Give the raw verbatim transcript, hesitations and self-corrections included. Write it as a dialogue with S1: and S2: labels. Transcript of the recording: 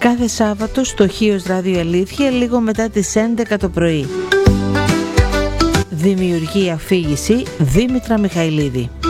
S1: κάθε Σάββατο στο Χίος Ράδιο Αλήθεια λίγο μετά τις έντεκα το πρωί. Δημιουργεί αφήγηση Δήμητρα Μιχαηλίδη.